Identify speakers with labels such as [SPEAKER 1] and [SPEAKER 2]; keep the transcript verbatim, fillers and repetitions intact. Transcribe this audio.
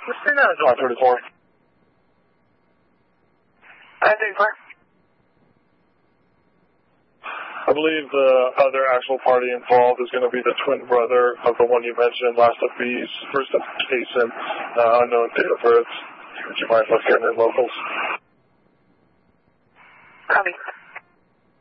[SPEAKER 1] five thirty-four.
[SPEAKER 2] five thirty-four.
[SPEAKER 1] I believe the other actual party involved is going to be the twin brother of the one you mentioned, last of B's, first of Jason, uh, unknown date of birth. Would you mind looking at their locals?
[SPEAKER 2] Copy.